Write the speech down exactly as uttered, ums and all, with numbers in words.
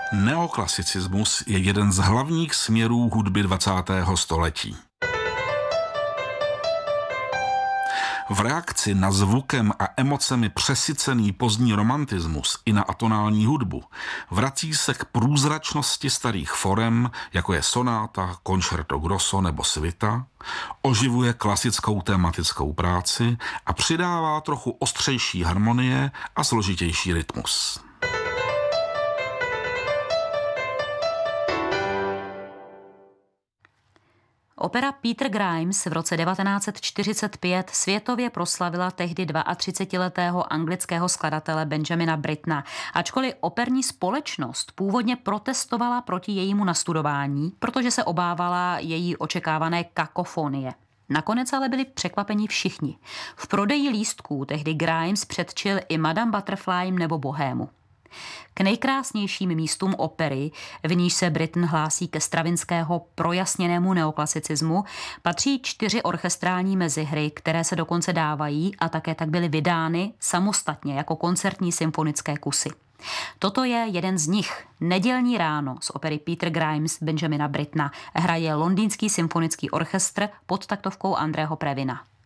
Neoklasicismus je jeden z hlavních směrů hudby dvacátého století. V reakci na zvukem a emocemi přesycený pozdní romantismus i na atonální hudbu vrací se k průzračnosti starých forem, jako je sonáta, concerto grosso nebo svita, oživuje klasickou tematickou práci a přidává trochu ostřejší harmonie a složitější rytmus. Opera Peter Grimes v roce devatenáct set čtyřicet pět světově proslavila tehdy dvaatřicetiletého anglického skladatele Benjamina Brittona. Ačkoliv operní společnost původně protestovala proti jejímu nastudování, protože se obávala její očekávané kakofonie. Nakonec ale byli překvapeni všichni. V prodeji lístků tehdy Grimes předčil i Madame Butterfly nebo Bohému. K nejkrásnějším místům opery, v níž se Britten hlásí ke stravinského projasněnému neoklasicismu, patří čtyři orchestrální mezihry, které se dokonce dávají a také tak byly vydány samostatně jako koncertní symfonické kusy. Toto je jeden z nich. Nedělní ráno z opery Peter Grimes Benjamina Brittona hraje Londýnský symfonický orchestr pod taktovkou Andreho Previna.